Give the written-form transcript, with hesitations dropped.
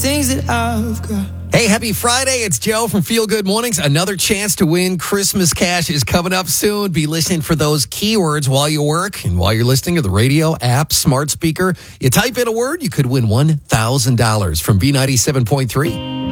things that I've got. Hey, happy Friday. It's Joe from Feel Good Mornings. Another chance to win Christmas cash is coming up soon. Be listening for those keywords while you work and while you're listening to the radio, app, smart speaker. You type in a word, you could win $1,000 from B97.3.